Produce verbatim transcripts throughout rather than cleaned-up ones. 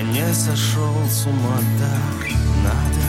не сошел с ума, так надо.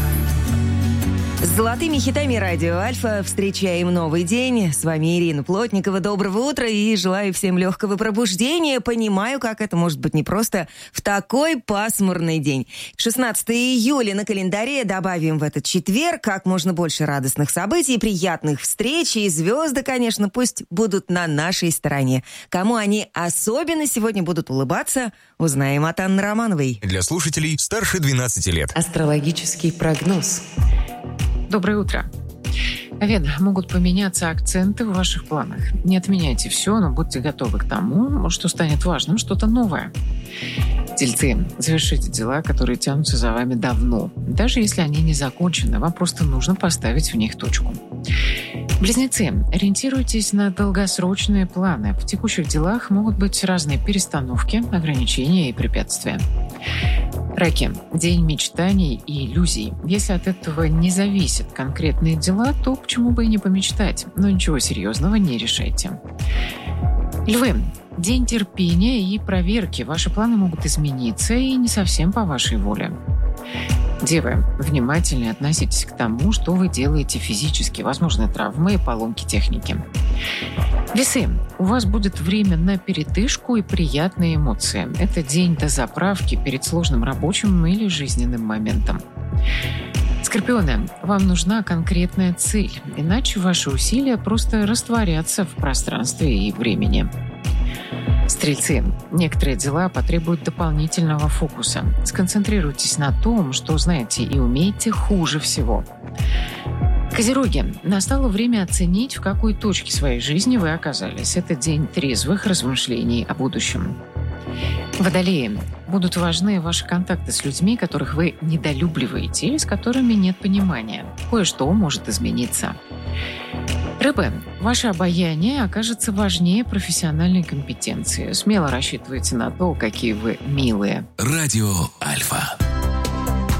С золотыми хитами радио Альфа встречаем новый день. С вами Ирина Плотникова. Доброго утра и желаю всем легкого пробуждения. Понимаю, как это может быть непросто в такой пасмурный день. шестнадцатое июля на календаре, добавим в этот четверг как можно больше радостных событий, приятных встреч, и звезды, конечно, пусть будут на нашей стороне. Кому они особенно сегодня будут улыбаться, узнаем от Анны Романовой. Для слушателей старше двенадцати лет. Астрологический прогноз. Доброе утро. Овен, могут поменяться акценты в ваших планах. Не отменяйте все, но будьте готовы к тому, что станет важным, что-то новое. Тельцы, завершите дела, которые тянутся за вами давно. Даже если они не закончены, вам просто нужно поставить в них точку. Близнецы, ориентируйтесь на долгосрочные планы. В текущих делах могут быть разные перестановки, ограничения и препятствия. Раки, день мечтаний и иллюзий. Если от этого не зависят конкретные дела, то почему бы и не помечтать, но ничего серьезного не решайте. Львы, день терпения и проверки. Ваши планы могут измениться и не совсем по вашей воле. Девы, внимательнее относитесь к тому, что вы делаете физически, возможны травмы и поломки техники. Весы, у вас будет время на передышку и приятные эмоции. Это день до заправки перед сложным рабочим или жизненным моментом. Скорпионы, вам нужна конкретная цель, иначе ваши усилия просто растворятся в пространстве и времени. Стрельцы, некоторые дела потребуют дополнительного фокуса. Сконцентрируйтесь на том, что знаете и умеете хуже всего. Козероги, настало время оценить, в какой точке своей жизни вы оказались. Это день трезвых размышлений о будущем. Водолеи, будут важны ваши контакты с людьми, которых вы недолюбливаете или с которыми нет понимания. Кое-что может измениться. Рыбы, ваше обаяние окажется важнее профессиональной компетенции. Смело рассчитывайте на то, какие вы милые. Радио Альфа.